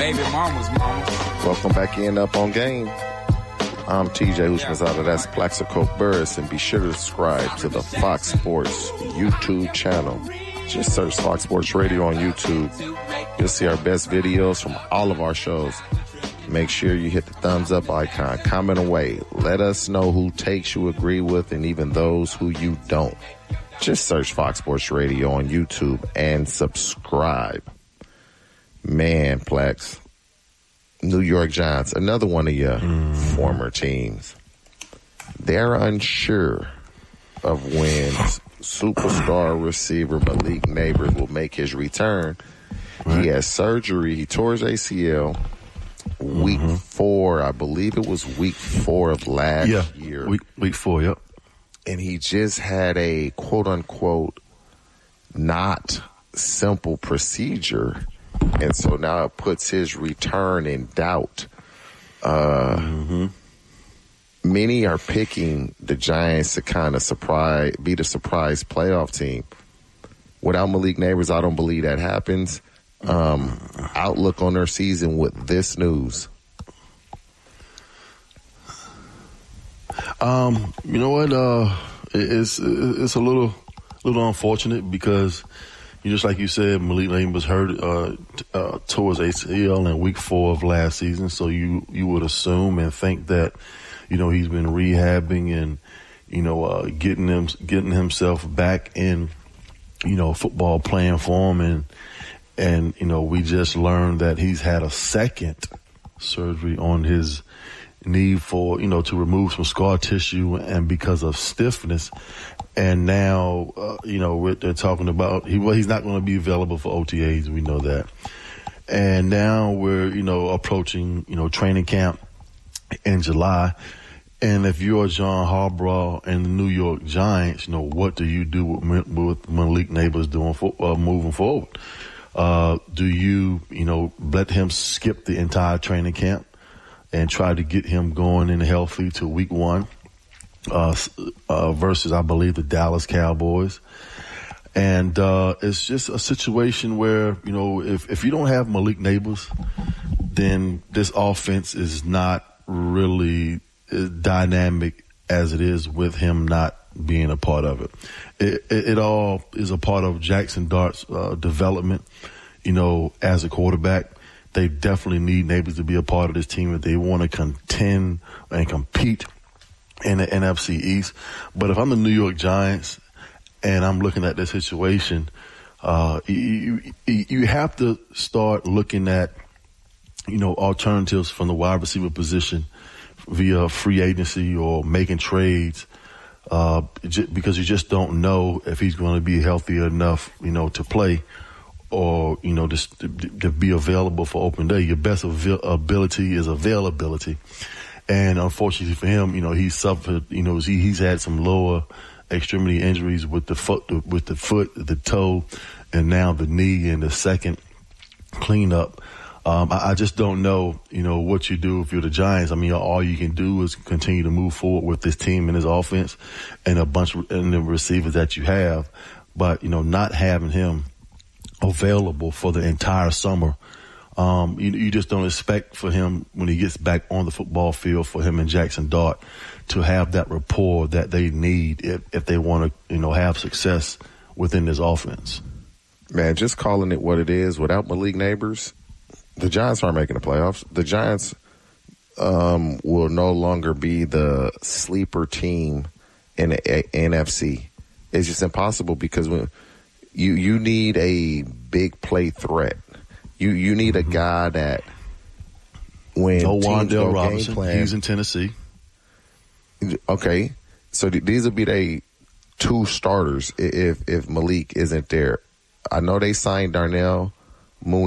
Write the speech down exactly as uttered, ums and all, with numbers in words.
baby mama's mama. Welcome back in Up on Game. I'm T J Houshmandzadeh. That's Plaxico Burris. And be sure to subscribe to the Fox Sports YouTube channel. Just search Fox Sports Radio on YouTube. You'll see our best videos from all of our shows. Make sure you hit the thumbs up icon. Comment away. Let us know who takes you agree with and even those who you don't. Just search Fox Sports Radio on YouTube and subscribe. Man, Plex. New York Giants, another one of your mm. former teams. They're unsure of when superstar receiver Malik Nabers will make his return. Right. He had surgery. He tore his A C L week mm-hmm. four. I believe it was week four of last yeah, year. Week, week four, yep. And he just had a quote-unquote not simple procedure. And so now it puts his return in doubt. Uh, mm-hmm. Many are picking the Giants to kind of surprise, be the surprise playoff team. Without Malik Nabers, I don't believe that happens. Um, outlook on their season with this news. Um, you know what? Uh, it's it's a little little unfortunate because, you just like you said, Malik Nabers hurt uh, uh, towards A C L in week four of last season. So you you would assume and think that, you know, he's been rehabbing and, you know, uh, getting him getting himself back in, you know, football playing form. And and you know, we just learned that he's had a second surgery on his knee for, you know, to remove some scar tissue and because of stiffness. And now, uh, you know, they're talking about, he, well, he's not going to be available for O T As. We know that. And now we're, you know, approaching, you know, training camp in July. And if you're John Harbaugh and the New York Giants, you know, what do you do with, with Malik Nabers doing for, uh, moving forward? Uh, do you, you know, let him skip the entire training camp and try to get him going and healthy to week one, uh, uh, versus, I believe, the Dallas Cowboys. And, uh, it's just a situation where, you know, if, if you don't have Malik Nabers, then this offense is not really as dynamic as it is with him not being a part of it. It, it, it all is a part of Jackson Dart's, uh, development, you know, as a quarterback. They definitely need Nabers to be a part of this team if they want to contend and compete in the N F C East. But if I'm the New York Giants and I'm looking at this situation, uh, you, you, you have to start looking at, you know, alternatives from the wide receiver position via free agency or making trades, uh, because you just don't know if he's going to be healthy enough, you know, to play, or, you know, just to, to be available for open day. Your best avail- ability is availability. And unfortunately for him, you know, he suffered, you know, he, he's had some lower extremity injuries with the foot, with the foot, the toe, and now the knee and the second cleanup. Um, I, I just don't know, you know, what you do if you're the Giants. I mean, all you can do is continue to move forward with this team and this offense and a bunch of and the receivers that you have. But, you know, not having him available for the entire summer, um, you, you just don't expect for him when he gets back on the football field for him and Jackson Dart to have that rapport that they need if, if they want to, you know, have success within this offense. Man, just calling it what it is, without Malik Nabers, the Giants aren't making the playoffs. The Giants um, will no longer be the sleeper team in the a- N F C. It's just impossible because when you you need a big play threat. You you need a guy that when no teams go Wan'Dale game Robinson, plan, he's in Tennessee. Okay, so th- these will be they two starters if if Malik isn't there. I know they signed Darnell Mooney